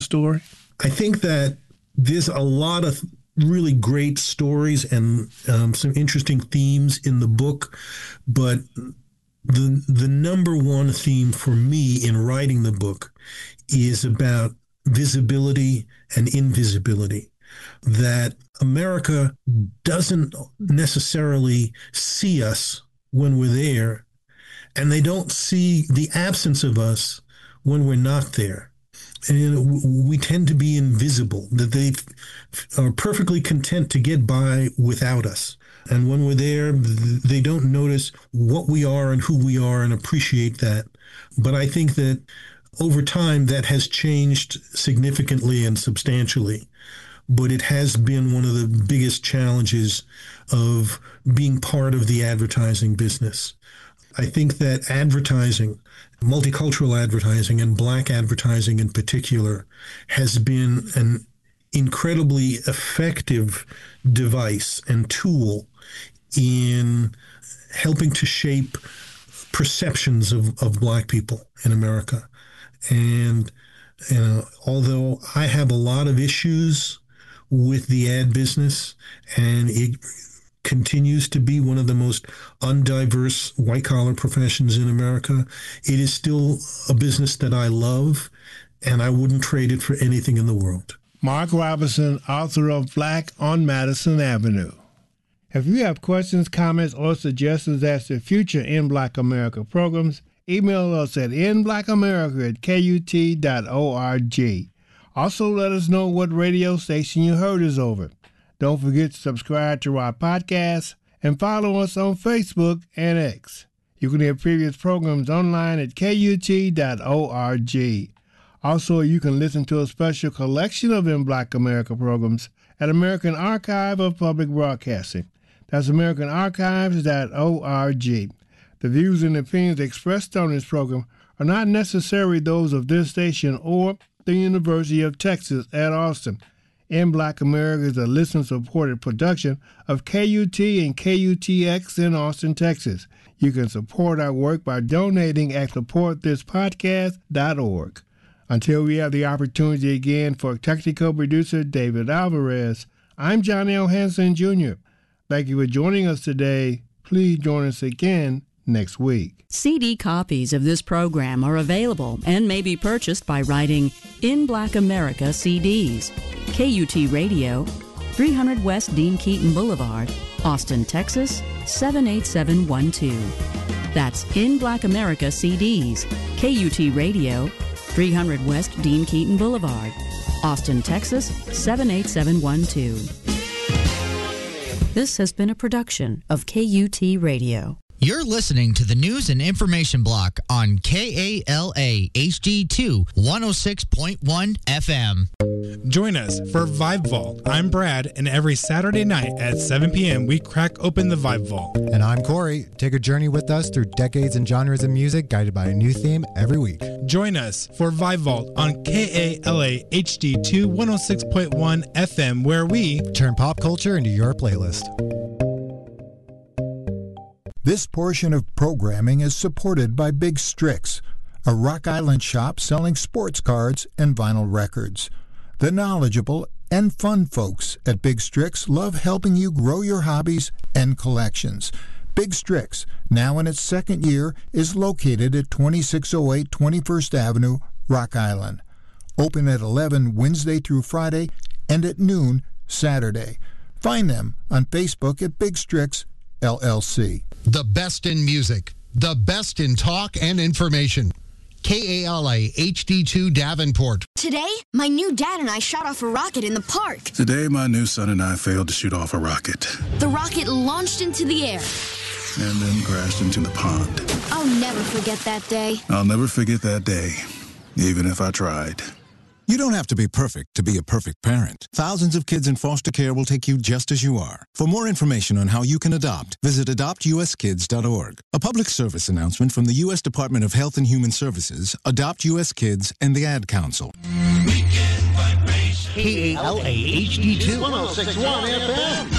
story? I think that there's a lot of really great stories and some interesting themes in the book, but the number one theme for me in writing the book is about visibility and invisibility. That America doesn't necessarily see us when we're there, and they don't see the absence of us when we're not there. And we tend to be invisible, that they are perfectly content to get by without us. And when we're there, they don't notice what we are and who we are and appreciate that. But I think that over time, that has changed significantly and substantially. But it has been one of the biggest challenges of being part of the advertising business. I think that advertising, multicultural advertising and Black advertising in particular, has been an incredibly effective device and tool in helping to shape perceptions of Black people in America. And although I have a lot of issues with the ad business, and it continues to be one of the most undiverse white-collar professions in America, it is still a business that I love, and I wouldn't trade it for anything in the world. Mark Robinson, author of Black on Madison Avenue. If you have questions, comments, or suggestions as to future In Black America programs, email us at inblackamerica@kut.org. Also, let us know what radio station you heard us over. Don't forget to subscribe to our podcast and follow us on Facebook and X. You can hear previous programs online at kut.org. Also, you can listen to a special collection of In Black America programs at American Archive of Public Broadcasting. That's AmericanArchives.org. The views and opinions expressed on this program are not necessarily those of this station or the University of Texas at Austin. In Black America is a listener-supported production of KUT and KUTX in Austin, Texas. You can support our work by donating at supportthispodcast.org. Until we have the opportunity again, for technical producer David Alvarez, I'm John L. Hanson, Jr. Thank you for joining us today. Please join us again next week. CD copies of this program are available and may be purchased by writing In Black America CDs, KUT Radio, 300 West Dean Keaton Boulevard, Austin, Texas, 78712. That's In Black America CDs, KUT Radio, 300 West Dean Keaton Boulevard, Austin, Texas, 78712. This has been a production of KUT Radio. You're listening to the News and Information Block on KALA HD2 106.1 FM. Join us for Vibe Vault. I'm Brad, and every Saturday night at 7 p.m. we crack open the Vibe Vault. And I'm Corey. Take a journey with us through decades and genres of music, guided by a new theme every week. Join us for Vibe Vault on KALA HD2 106.1 FM, where we turn pop culture into your playlist. This portion of programming is supported by Big Strix, a Rock Island shop selling sports cards and vinyl records. The knowledgeable and fun folks at Big Strix love helping you grow your hobbies and collections. Big Strix, now in its second year, is located at 2608 21st Avenue, Rock Island. Open at 11 Wednesday through Friday and at noon Saturday. Find them on Facebook at Big Strix LLC. The best in music, the best in talk and information. KALA HD2 Davenport. Today, my new dad and I shot off a rocket in the park. Today, my new son and I failed to shoot off a rocket. The rocket launched into the air and then crashed into the pond. I'll never forget that day. I'll never forget that day, even if I tried. You don't have to be perfect to be a perfect parent. Thousands of kids in foster care will take you just as you are. For more information on how you can adopt, visit adoptuskids.org. A public service announcement from the U.S. Department of Health and Human Services, Adopt U.S. Kids, and the Ad Council. KALA HD2 106.1 FM.